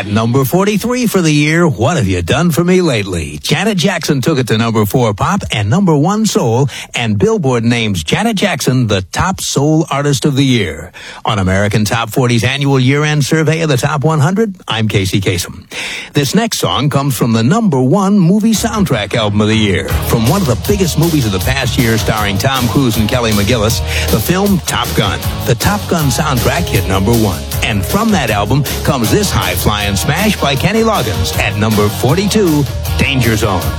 At number 43 for the year, What Have You Done For Me Lately? Janet Jackson took it to number 4 pop and number 1 soul, and Billboard names Janet Jackson the top soul artist of the year. On American Top 40's annual year-end survey of the top 100, I'm Casey Kasem. This next song comes from the number 1 movie soundtrack album of the year. From one of the biggest movies of the past year starring Tom Cruise and Kelly McGillis, the film Top Gun. The Top Gun soundtrack hit number 1. And from that album comes this high-flying smash by Kenny Loggins at number 42, Danger Zone.